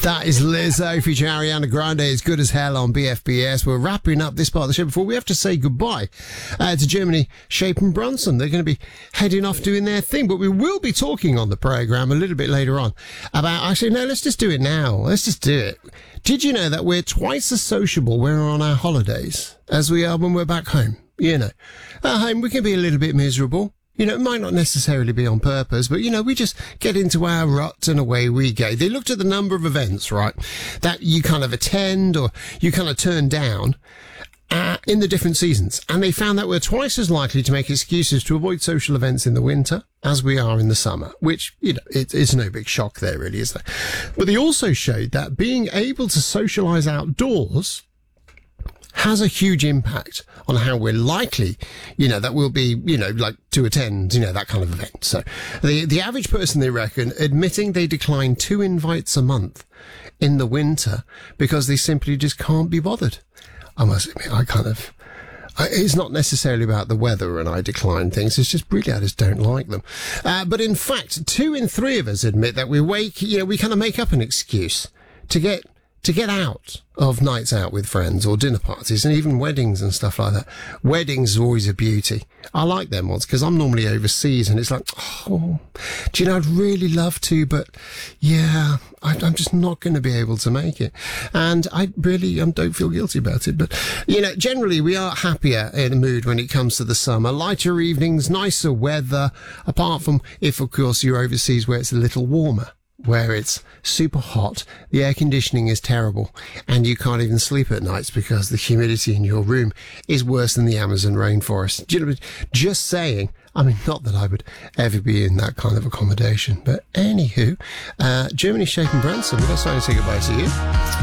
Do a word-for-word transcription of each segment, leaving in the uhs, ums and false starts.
That is Lizzo featuring Ariana Grande. It's Good as Hell on B F B S. We're wrapping up this part of the show before we have to say goodbye uh, to Germany, Shape and Bronson. They're going to be heading off doing their thing, but we will be talking on the programme a little bit later on about, actually, no, let's just do it now. Let's just do it. Did you know that we're twice as sociable when we're on our holidays as we are when we're back home? You know, at home we can be a little bit miserable. You know, it might not necessarily be on purpose, but, you know, we just get into our rut and away we go. They looked at the number of events, right, that you kind of attend or you kind of turn down uh, in the different seasons. And they found that we're twice as likely to make excuses to avoid social events in the winter as we are in the summer, which, you know, it, it's no big shock there, really, is there? But they also showed that being able to socialise outdoors has a huge impact on how we're likely, you know, that we'll be, you know, like to attend, you know, that kind of event. So the, the average person, they reckon, admitting they decline two invites a month in the winter because they simply just can't be bothered. I must admit, I kind of, I, it's not necessarily about the weather and I decline things. It's just really, I just don't like them. Uh, but in fact, two in three of us admit that we wake, you know, we kind of make up an excuse to get to get out of nights out with friends or dinner parties and even weddings and stuff like that. Weddings are always a beauty. I like them ones because I'm normally overseas and it's like, oh, do you know, I'd really love to, but yeah, I, I'm just not going to be able to make it. And I really um, don't feel guilty about it. But, you know, generally we are happier in the mood when it comes to the summer. Lighter evenings, nicer weather, apart from if, of course, you're overseas where it's a little warmer, where it's super hot, the air conditioning is terrible, and you can't even sleep at nights because the humidity in your room is worse than the Amazon rainforest. Do you know, just saying, I mean, not that I would ever be in that kind of accommodation, but anywho, uh, Germany, Shape and Branson, we've got something to say goodbye to you.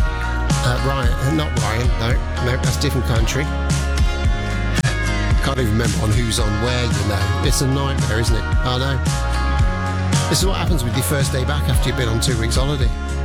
Uh, Ryan, uh, not Ryan, no, no, that's a different country. Can't even remember on who's on where, you know. It's a nightmare, isn't it? I know. This is what happens with your first day back after you've been on two weeks holiday.